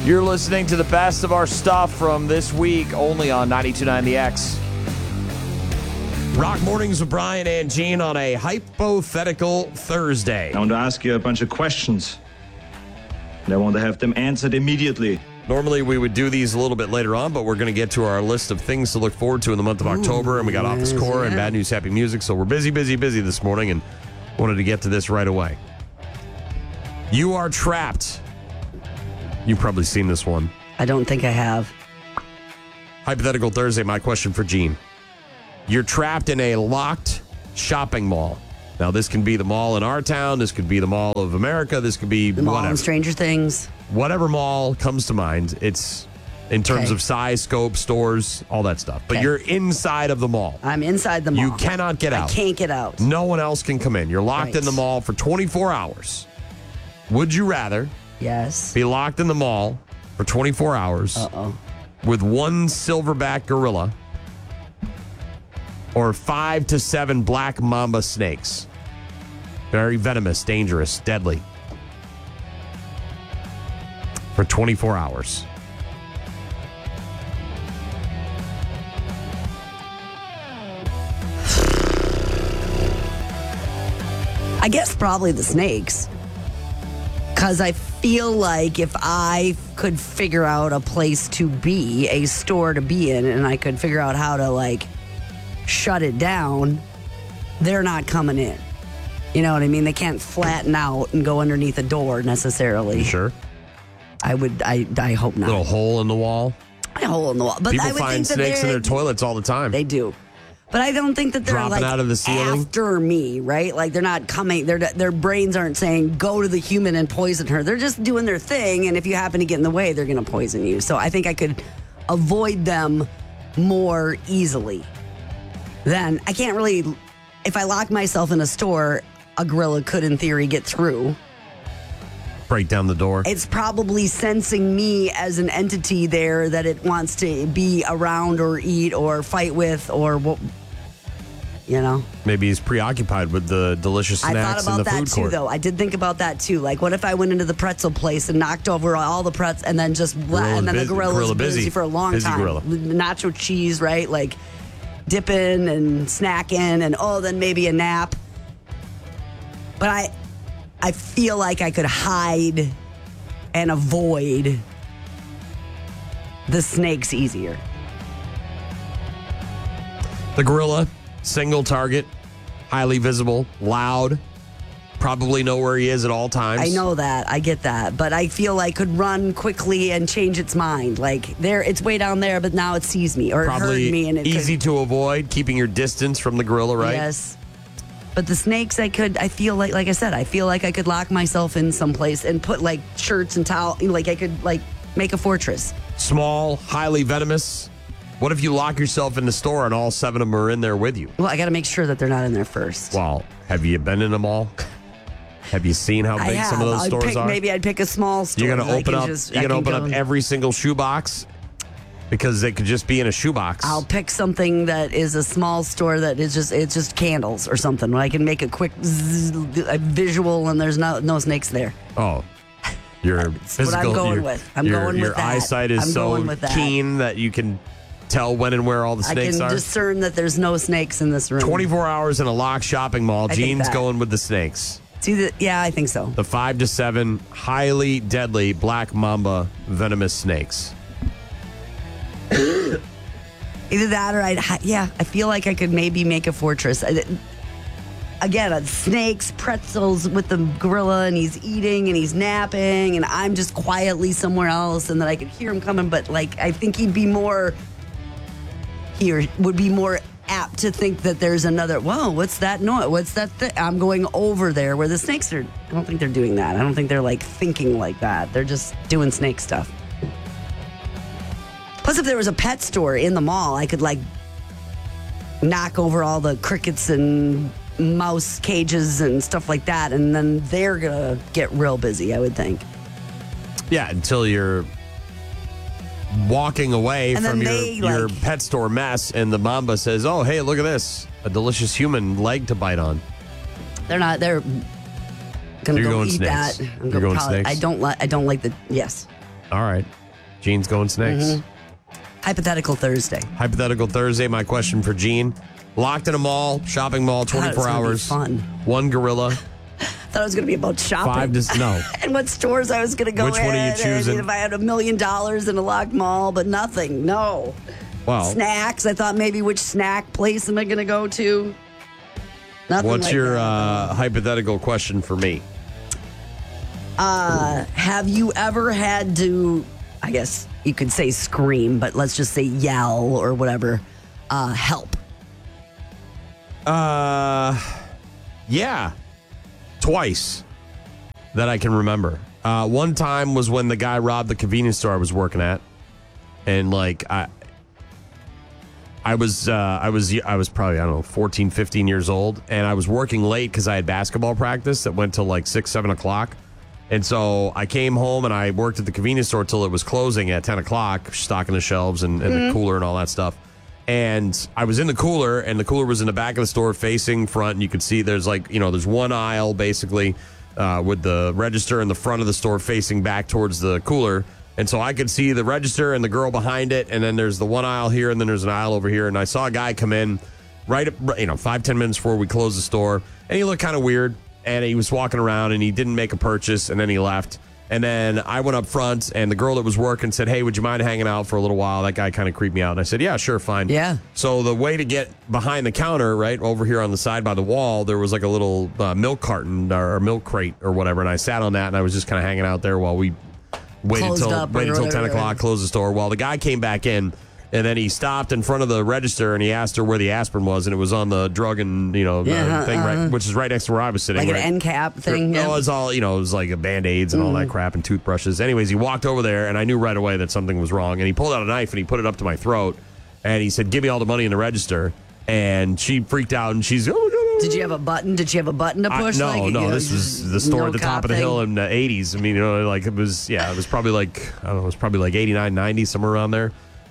You're listening to the best of our stuff from this week, only on 92.9 The X. Rock Mornings with Brian and Gene on a hypothetical Thursday. I want to ask you a bunch of questions, and I want to have them answered immediately. Normally we would do these a little bit later on, but we're going to get to our list of things to look forward to in the month of October, and we got Office Core and Bad News Happy Music, so we're busy this morning and wanted to get to this right away. You are trapped. You've probably seen this one. I don't think I have. Hypothetical Thursday, my question for Gene. You're trapped in a locked shopping mall. Now, this can be the mall in our town. This could be the Mall of America. This could be The mall whatever. in Stranger Things. Whatever mall comes to mind. It's in terms of size, scope, stores, all that stuff. But you're inside of the mall. I'm inside the mall. You cannot get out. I can't get out. No one else can come in. You're locked in the mall for 24 hours. Would you rather Yes. be locked in the mall for 24 hours with one silverback gorilla or 5 to 7 black mamba snakes? Very venomous, dangerous, deadly. For 24 hours. I guess probably the snakes. Because I feel like if I could figure out a place to be, a store to be in, and I could figure out how to, like, shut it down, they're not coming in. You know what I mean? They can't flatten out and go underneath a door necessarily. You sure? I hope not. Little hole in the wall. A hole in the wall. But People I would find think that snakes in their toilets all the time. They do. But I don't think that they're Dropping like out of the ceiling? after me, right? Like they're not coming. Their brains aren't saying go to the human and poison her. They're just doing their thing, and if you happen to get in the way, they're going to poison you. So I think I could avoid them more easily. Then I can't really. If I lock myself in a store, a gorilla could, in theory, get through. Break down the door. It's probably sensing me as an entity there that it wants to be around or eat or fight with or what, you know. Maybe he's preoccupied with the delicious snacks in the food court. I thought about that too, though. I did think about that too. Like, what if I went into the pretzel place and knocked over all the pretzels and then the gorilla's busy for a long time. Gorilla. Nacho cheese, right? Like dipping and snacking and then maybe a nap. But I feel like I could hide and avoid the snakes easier. The gorilla, single target, highly visible, loud, probably know where he is at all times. I know that. I get that. But I feel like could run quickly and change its mind. Like, it's way down there, but now it sees me or probably it heard me. And it easy to avoid, keeping your distance from the gorilla, right? Yes. But the snakes, I feel like I said, I feel like I could lock myself in someplace and put like shirts and towel, like I could like make a fortress. Small, highly venomous. What if you lock yourself in the store and all 7 of them are in there with you? Well, I got to make sure that they're not in there first. Well, have you been in a mall? Have you seen how big some of those stores are? Maybe I'd pick a small store. You're going to open up every single shoebox because they could just be in a shoebox. I'll pick something that is a small store that is just candles or something. Where I can make a quick a visual and there's no snakes there. Oh, your physical. What I'm going with. I'm going with your that. eyesight is so keen that you can tell when and where all the snakes are. I can discern that there's no snakes in this room. 24 hours in a locked shopping mall. Gene's going with the snakks. Yeah, I think so. The 5 to 7 highly deadly black mamba venomous snakes. Either that or I feel like I could maybe make a fortress. Again, snakes, pretzels with the gorilla, and he's eating and he's napping, and I'm just quietly somewhere else, and then I could hear him coming. But like, I think would be more apt to think that there's another. Whoa, what's that noise? What's that thing? I'm going over there where the snakes are. I don't think they're doing that. I don't think they're like thinking like that. They're just doing snake stuff. Plus, if there was a pet store in the mall, I could like knock over all the crickets and mouse cages and stuff like that, and then they're gonna get real busy, I would think. Yeah, until you're walking away and from your pet store mess, and the mamba says, "Oh, hey, look at this! A delicious human leg to bite on." They're not. They're gonna go eat snakes. that. You're going snakes. I don't like the. Yes. All right. Gene's going snakes. Hypothetical Thursday. Hypothetical Thursday. My question for Gene. Locked in a mall, shopping mall, 24 hours. Fun. One gorilla. Thought it was going to be about shopping. No. And what stores I was going to go in. Which one are you choosing? If I had $1 million in a locked mall, but nothing. No. Wow. Snacks. I thought maybe which snack place am I going to go to? Nothing. What's like your that. hypothetical question for me? Have you ever had to, I guess you could say scream, but let's just say yell or whatever, help? Yeah. Twice that I can remember. One time was when the guy robbed the convenience store I was working at. And like I was probably, I don't know, 14, 15 years old, and I was working late because I had basketball practice that went till like 6, 7 o'clock. And so I came home and I worked at the convenience store till it was closing at 10 o'clock, stocking the shelves and the cooler and all that stuff. And I was in the cooler, and the cooler was in the back of the store facing front, and you could see there's like, there's one aisle basically with the register in the front of the store facing back towards the cooler. And so I could see the register and the girl behind it, and then there's the one aisle here, and then there's an aisle over here. And I saw a guy come in right, 5-10 minutes before we closed the store, and he looked kind of weird, and he was walking around, and he didn't make a purchase, and then he left. And then I went up front, and the girl that was working said, "Hey, would you mind hanging out for a little while?" That guy kind of creeped me out. And I said, "Yeah, sure, fine." Yeah. So the way to get behind the counter, right, over here on the side by the wall, there was like a little milk carton or milk crate or whatever. And I sat on that, and I was just kind of hanging out there while we waited till 10 o'clock, closed the store. Well, the guy came back in, and then he stopped in front of the register, and he asked her where the aspirin was, and it was on the drug and, thing, right, which is right next to where I was sitting. Like right? an end cap thing? No, it was all, it was like Band-Aids and all that crap and toothbrushes. Anyways, he walked over there, and I knew right away that something was wrong, and he pulled out a knife, and he put it up to my throat, and he said, "Give me all the money in the register." And she freaked out, and she's, "Oh, my God." Did you have a button? Did she have a button to push? No. This was the store at the top of the hill in the 80s. I mean, it was probably like, I don't know, it was probably like 89, 90, somewhere around there.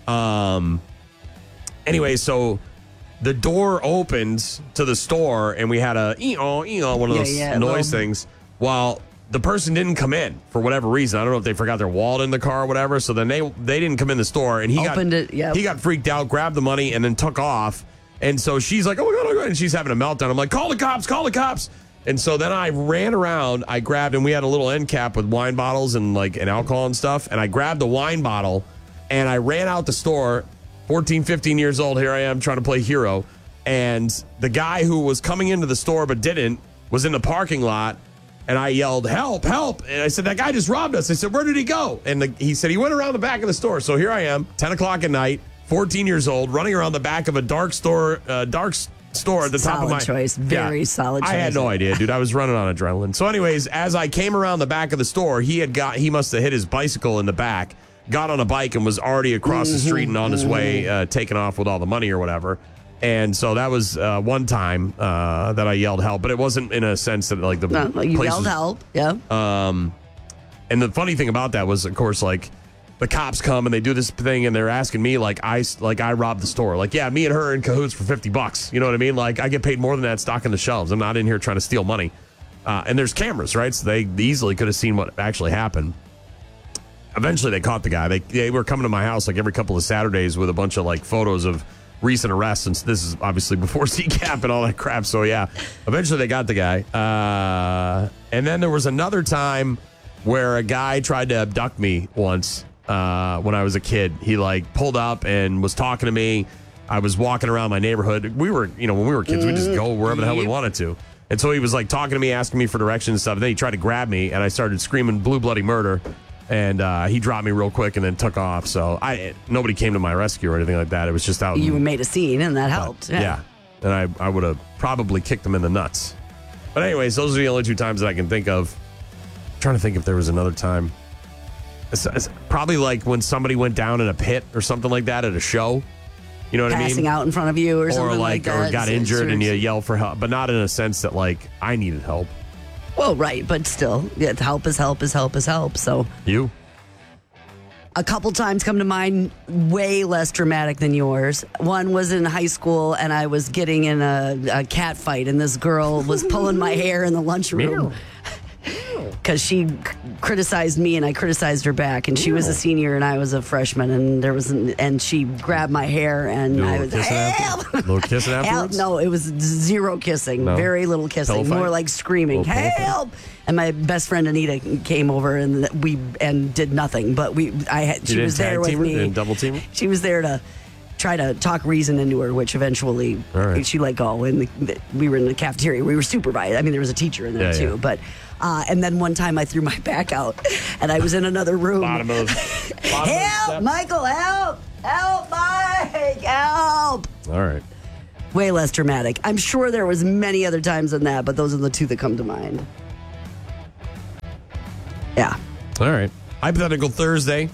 Anyway, so the door opened to the store, and we had a one of those noise things. Well, the person didn't come in for whatever reason. I don't know if they forgot their wallet in the car or whatever. So then they didn't come in the store, and he got freaked out, grabbed the money, and then took off. And so she's like, "Oh my God," and she's having a meltdown. I'm like, "Call the cops, call the cops." And so then I ran around, I grabbed, and we had a little end cap with wine bottles and alcohol and stuff. And I grabbed the wine bottle, and I ran out the store. 14, 15 years old, here I am trying to play hero. And the guy who was coming into the store but didn't was in the parking lot. And I yelled, "Help, help." And I said, "That guy just robbed us." I said, "Where did he go?" And he said, "He went around the back of the store." So here I am, 10 o'clock at night, 14 years old, running around the back of a dark store at the top of my... Solid choice. Very solid choice. I had no idea, dude. I was running on adrenaline. So anyways, as I came around the back of the store, he must have hit his bicycle in the back, got on a bike, and was already across the street and on his way, taking off with all the money or whatever. And so that was one time that I yelled help, but it wasn't in a sense that you yelled help. Yeah. And the funny thing about that was, of course, the cops come and they do this thing and they're asking me I robbed the store. Me and her in cahoots for $50. You know what I mean? I get paid more than that stocking the shelves. I'm not in here trying to steal money. And there's cameras, right? So they easily could have seen what actually happened. Eventually they caught the guy. They were coming to my house every couple of Saturdays with a bunch of photos of recent arrests, and this is obviously before CCAP and all that crap. So yeah, eventually they got the guy. And then there was another time where a guy tried to abduct me once when I was a kid. He pulled up and was talking to me. I was walking around my neighborhood. We were, when we were kids, we just go wherever the hell we wanted to. And so he was talking to me, asking me for directions and stuff. And then he tried to grab me, and I started screaming blue bloody murder. And he dropped me real quick and then took off. So nobody came to my rescue or anything like that. It was just out. You made a scene, and that helped. Yeah. And I would have probably kicked him in the nuts. But anyways, those are the only two times that I can think of. I'm trying to think if there was another time. It's probably when somebody went down in a pit or something like that at a show. You know what I mean? Passing out in front of you or something like that. Or got injured and you yell for help. But not in a sense that I needed help. Well, right, but still, help is help is help is help. So you? A couple times come to mind, way less dramatic than yours. One was in high school, and I was getting in a cat fight, and this girl was pulling my hair in the lunchroom. because she criticized me and I criticized her back, and she was a senior and I was a freshman, and she grabbed my hair and I was help. Little kissing afterwards? No, it was zero kissing, No. very little kissing, Pillow fight? more like screaming, Little pillow fight? help. And my best friend Anita came over and did nothing, but she You was didn't there tag with team her? me. You didn't double team her? She was there to try to talk reason into her, which eventually All right. she let go. And we were in the cafeteria. We were supervised. I mean, there was a teacher in there Yeah, too. yeah. But and then one time I threw my back out, and I was in another room. Bottom of Help, Michael! Help! Help, Mike! Help! All right. Way less dramatic. I'm sure there was many other times than that, but those are the two that come to mind. Yeah. All right. Hypothetical Thursday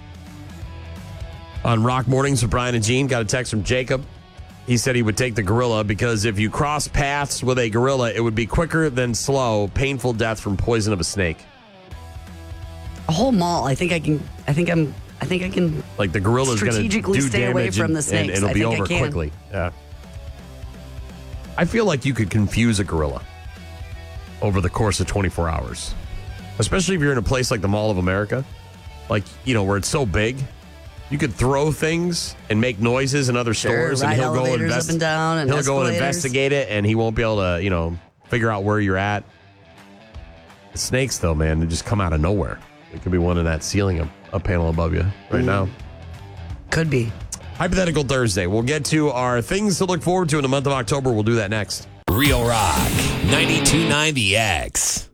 on Rock Mornings with Brian and Gene. Got a text from Jacob. He said he would take the gorilla because if you cross paths with a gorilla, it would be quicker than slow, painful death from poison of a snake. A whole mall. I think I can. Like the gorilla's going to strategically do stay away damage from and, the snakes. and it'll I be think I over can. quickly. Yeah. I feel like you could confuse a gorilla over the course of 24 hours, especially if you're in a place like the Mall of America, like, where it's so big. You could throw things and make noises in other stores, ride and he'll go elevators up and down and he'll go and escalators. investigate it, and he won't be able to, figure out where you're at. The snakes, though, man, they just come out of nowhere. There could be one in that ceiling, a panel above you right now. Could be. Hypothetical Thursday. We'll get to our things to look forward to in the month of October. We'll do that next. Real Rock 92.9 The X.